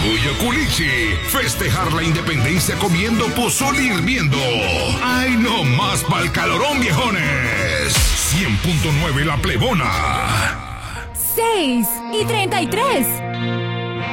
Orgullo Culichi. Festejar la independencia comiendo pozole hirviendo. ¡Ay, no más pa'l calorón, viejones! 100.9 La Plebona. 6:33.